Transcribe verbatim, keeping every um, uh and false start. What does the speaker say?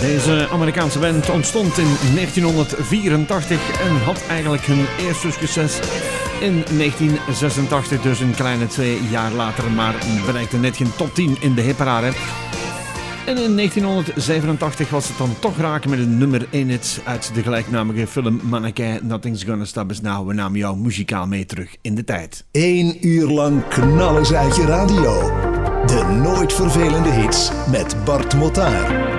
Deze Amerikaanse band ontstond in negentienhonderdvierentachtig en had eigenlijk hun eerste succes in negentien zesentachtig, dus een kleine twee jaar later, maar bereikte net geen top tien in de hitparade. En in negentienhonderdzevenentachtig was het dan toch raken met een nummer één hit uit de gelijknamige film Mannequin, Nothing's Gonna Stop Us Now. We namen jou muzikaal mee terug in de tijd. Eén uur lang knallen ze uit je radio. De nooit vervelende hits met Bart Mottaar.